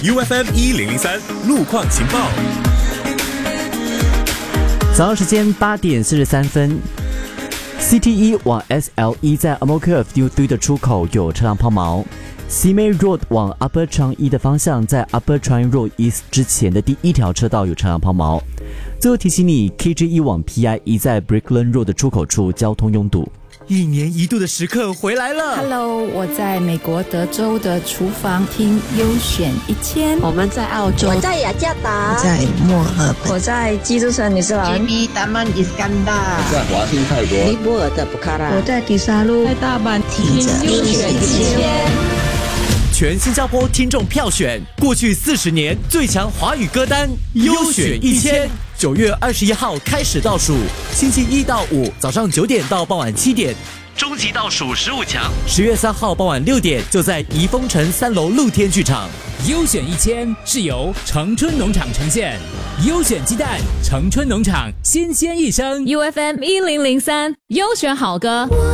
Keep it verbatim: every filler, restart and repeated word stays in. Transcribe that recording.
U F M 一零零三路况情报。 早上时间八点四十三分 ，C T 一往 S L 一在 Amokcurve U 三的出口有车辆抛锚。Simei Road 往 Upper Changi 一的方向，在 Upper Changi Road East 之前的第一条车道有车辆抛锚。最后提醒你 ，K G 一往 P I 一在 Brickland Road 的出口处交通拥堵。 一年一度的时刻回来了。 Hello， 我在美国德州的厨房听优选一千。 我们在澳洲， 我在雅加达， 我在墨尔本， 我在基督城女士兰 J B Taman Iskandar， 我在华信泰国， 尼泊尔的布卡拉， 我在迪沙路， 在大阪听着优选一千。 全新加坡听众票选过去四十年最强华语歌单优选一千，九月二十一号开始倒数，星期一到五早上九点到傍晚七点，终极倒数十五强，十月三号傍晚六点就在怡丰城三楼露天剧场。 优选一千是由城春农场呈现，优选鸡蛋，城春农场新鲜一生。 U F M 一零零三优选好歌。